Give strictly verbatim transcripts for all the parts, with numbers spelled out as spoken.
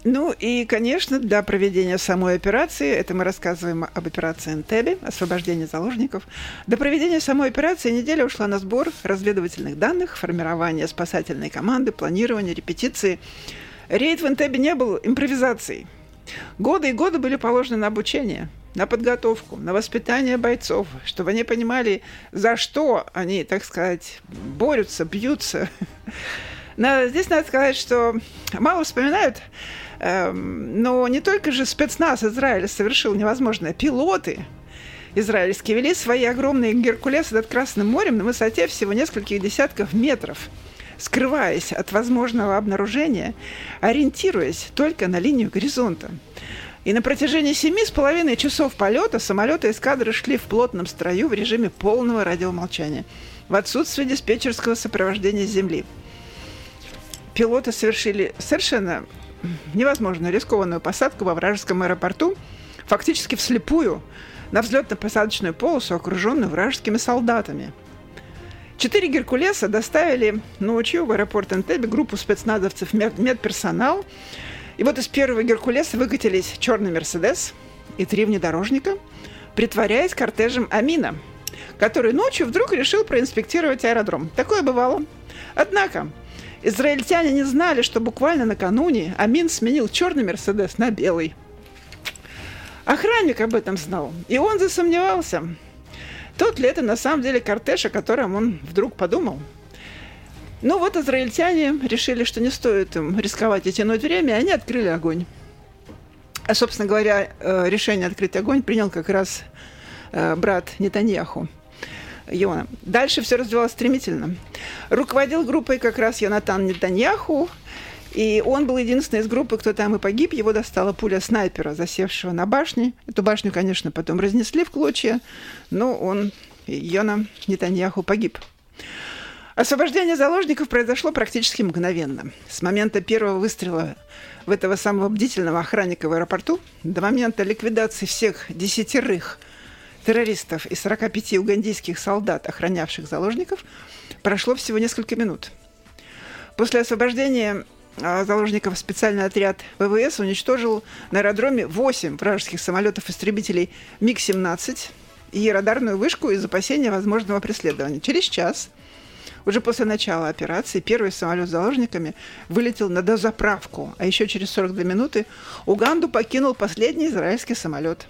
Ну и, конечно, для проведения самой операции, это мы рассказываем об операции Энтебе, освобождение заложников, до проведения самой операции неделя ушла на сбор разведывательных данных, формирование спасательной команды, планирование, репетиции. Рейд в Энтебе не был импровизацией. Годы и годы были положены на обучение, на подготовку, на воспитание бойцов, чтобы они понимали, за что они, так сказать, борются, бьются. Но здесь надо сказать, что мало вспоминают, но не только же спецназ Израиля совершил невозможное. Пилоты израильские вели свои огромные геркулесы над Красным морем на высоте всего нескольких десятков метров, скрываясь от возможного обнаружения, ориентируясь только на линию горизонта. И на протяжении семи с половиной часов полета самолеты эскадры шли в плотном строю в режиме полного радиомолчания, в отсутствие диспетчерского сопровождения с земли. Пилоты совершили совершенно невозможную рискованную посадку во вражеском аэропорту, фактически вслепую, на взлетно-посадочную полосу, окруженную вражескими солдатами. Четыре «Геркулеса» доставили ночью в аэропорт Энтебе группу спецназовцев, медперсонал. И вот из первого «Геркулеса» выкатились черный «Мерседес» и три внедорожника, притворяясь кортежем Амина, который ночью вдруг решил проинспектировать аэродром. Такое бывало. Однако израильтяне не знали, что буквально накануне Амин сменил черный «Мерседес» на белый. Охранник об этом знал, и он засомневался, тот ли это на самом деле кортеж, о котором он вдруг подумал. Ну вот израильтяне решили, что не стоит им рисковать и тянуть время, и они открыли огонь. А, собственно говоря, решение открыть огонь принял как раз брат Нетаньяху, Йона. Дальше все развивалось стремительно. Руководил группой как раз Йонатан Нетаньяху, и он был единственный из группы, кто там и погиб. Его достала пуля снайпера, засевшего на башне. Эту башню, конечно, потом разнесли в клочья, но он, Йона Нетаньяху, погиб. Освобождение заложников произошло практически мгновенно. С момента первого выстрела в этого самого бдительного охранника в аэропорту до момента ликвидации всех десятерых террористов и сорока пяти угандийских солдат, охранявших заложников, прошло всего несколько минут. После освобождения заложников специальный отряд ВВС уничтожил на аэродроме восемь вражеских самолетов-истребителей Миг семнадцать и радарную вышку из опасения возможного преследования. Через час, уже после начала операции, первый самолет с заложниками вылетел на дозаправку, а еще через сорок две минуты Уганду покинул последний израильский самолет.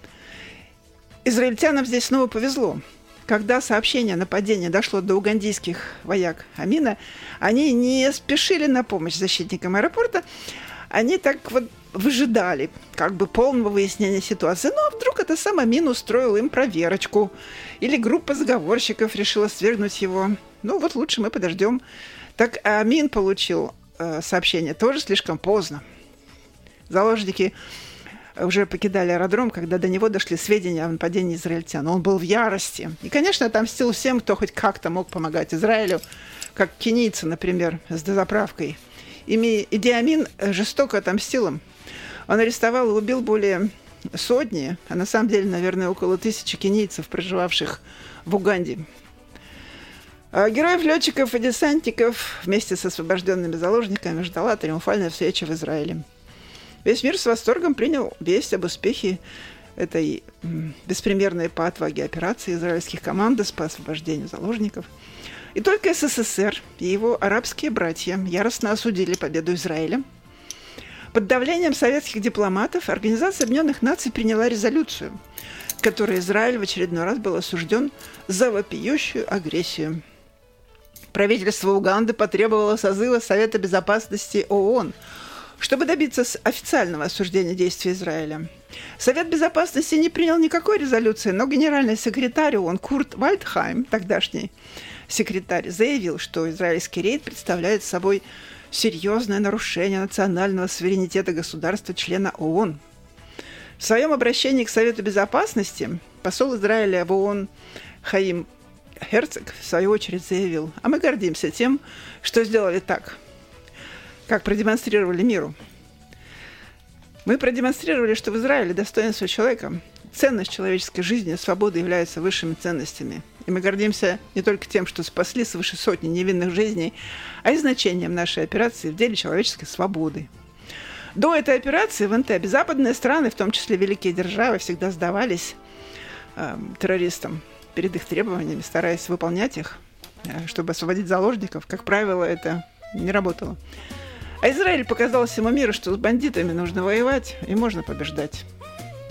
Израильтянам здесь снова повезло. Когда сообщение о нападении дошло до угандийских вояк Амина, они не спешили на помощь защитникам аэропорта, они так вот выжидали как бы полного выяснения ситуации. Ну, а вдруг это сам Амин устроил им проверочку, или группа заговорщиков решила свергнуть его. Ну, вот лучше мы подождем. Так Амин получил э, сообщение тоже слишком поздно. Заложники уже покидали аэродром, когда до него дошли сведения о нападении израильтян. Он был в ярости. И, конечно, отомстил всем, кто хоть как-то мог помогать Израилю, как кенийцы, например, с дозаправкой. Иди Амин жестоко отомстил им. Он арестовал и убил более сотни, а на самом деле, наверное, около тысячи кенийцев, проживавших в Уганде. А героев, летчиков и десантников вместе с освобожденными заложниками ждала триумфальная встреча в Израиле. Весь мир с восторгом принял весть об успехе этой беспримерной по отваге операции израильских команд по освобождению заложников. И только СССР и его арабские братья яростно осудили победу Израиля. Под давлением советских дипломатов Организация Объединенных Наций приняла резолюцию, в которой Израиль в очередной раз был осужден за вопиющую агрессию. Правительство Уганды потребовало созыва Совета Безопасности ООН, чтобы добиться официального осуждения действий Израиля. Совет Безопасности не принял никакой резолюции, но генеральный секретарь ООН Курт Вальдхайм, тогдашний секретарь, заявил, что израильский рейд представляет собой серьезное нарушение национального суверенитета государства-члена ООН. В своем обращении к Совету Безопасности посол Израиля в ООН Хаим Херцог в свою очередь заявил: «А мы гордимся тем, что сделали так, как продемонстрировали миру. Мы продемонстрировали, что в Израиле достоинство человека, ценность человеческой жизни и свободы являются высшими ценностями. И мы гордимся не только тем, что спасли свыше сотни невинных жизней, а и значением нашей операции в деле человеческой свободы. До этой операции в Энтебе западные страны, в том числе великие державы, всегда сдавались э, террористам перед их требованиями, стараясь выполнять их, э, чтобы освободить заложников. Как правило, это не работало. А Израиль показал всему миру, что с бандитами нужно воевать и можно побеждать.